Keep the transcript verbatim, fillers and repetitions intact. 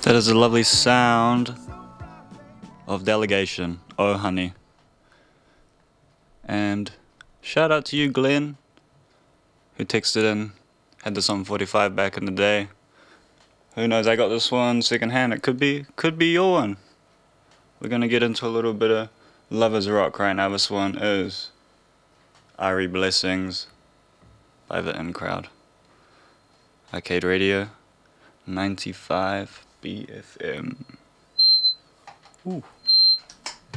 That is a lovely sound of Delegation, Oh Honey. And shout out to you, Glenn, who texted in, had this on forty-five back in the day. Who knows, I got this one second hand. It could be, could be your one. We're gonna get into a little bit of Lovers Rock right now. This one is Ari Blessings by the In Crowd. Arcade Radio, ninety-five B F M. Ooh.